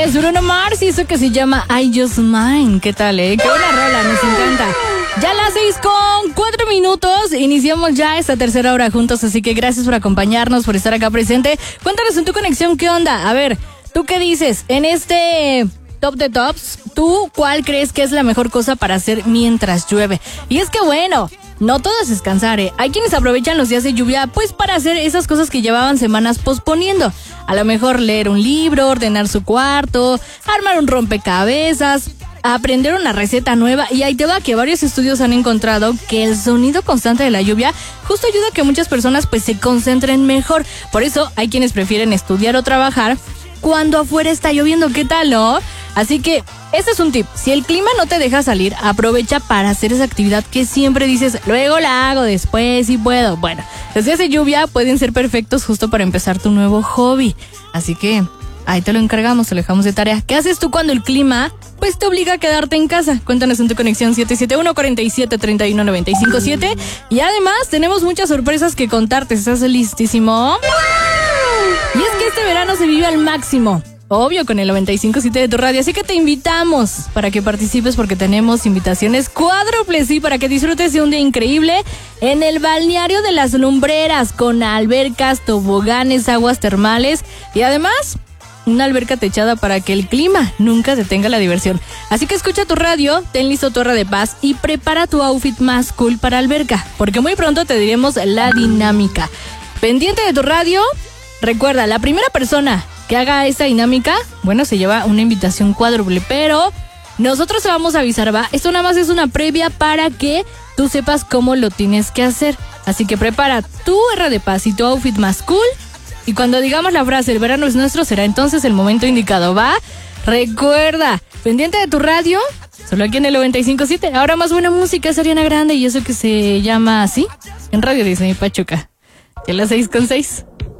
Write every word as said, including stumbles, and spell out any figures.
Es Bruno Mars y eso que se llama I Just Mine. ¿Qué tal, eh? Qué buena rola, nos encanta. Ya las seis con cuatro minutos, iniciamos ya esta tercera hora juntos, así que gracias por acompañarnos, por estar acá presente. Cuéntanos en tu conexión, ¿qué onda? A ver, ¿tú qué dices? En este top de tops, ¿tú cuál crees que es la mejor cosa para hacer mientras llueve? Y es que bueno, no todo es descansar, ¿eh? Hay quienes aprovechan los días de lluvia pues para hacer esas cosas que llevaban semanas posponiendo. A lo mejor leer un libro, ordenar su cuarto, armar un rompecabezas, aprender una receta nueva. Y ahí te va que varios estudios han encontrado que el sonido constante de la lluvia justo ayuda a que muchas personas pues se concentren mejor. Por eso hay quienes prefieren estudiar o trabajar cuando afuera está lloviendo. ¿Qué tal, no? Así que este es un tip. Si el clima no te deja salir, aprovecha para hacer esa actividad que siempre dices, luego la hago, después si puedo. Bueno, los días de lluvia pueden ser perfectos justo para empezar tu nuevo hobby. Así que ahí te lo encargamos, te lo dejamos de tarea. ¿Qué haces tú cuando el clima pues te obliga a quedarte en casa? Cuéntanos en tu conexión siete siete uno, cuatro siete, tres uno, nueve cinco siete. Y además tenemos muchas sorpresas que contarte. ¿Estás listísimo? Y es que este verano se vive al máximo, obvio, con el noventa y cinco punto siete de tu radio. Así que te invitamos para que participes porque tenemos invitaciones cuádruples y para que disfrutes de un día increíble en el balneario de las Lumbreras con albercas, toboganes, aguas termales y además una alberca techada para que el clima nunca detenga la diversión. Así que escucha tu radio, ten listo tu hora de paz y prepara tu outfit más cool para alberca, porque muy pronto te diremos la dinámica. Pendiente de tu radio, recuerda, la primera persona que haga esta dinámica, bueno, se lleva una invitación cuádruple, pero nosotros te vamos a avisar, ¿va? Esto nada más es una previa para que tú sepas cómo lo tienes que hacer. Así que prepara tu hora de paz y tu outfit más cool. Y cuando digamos la frase, el verano es nuestro, será entonces el momento indicado, ¿va? Recuerda, pendiente de tu radio, solo aquí en el noventa y cinco punto siete. Ahora más buena música, es Ariana Grande y eso que se llama así, en Radio Disney Pachuca. Ya las seis con seis.